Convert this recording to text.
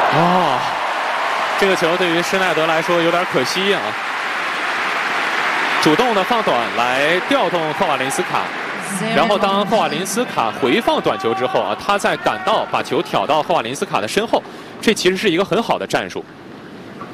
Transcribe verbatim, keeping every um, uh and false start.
哦，这个球对于施耐德来说有点可惜啊。主动的放短来调动赫瓦林斯卡，然后当赫瓦林斯卡回放短球之后啊，他再赶到把球挑到赫瓦林斯卡的身后，这其实是一个很好的战术。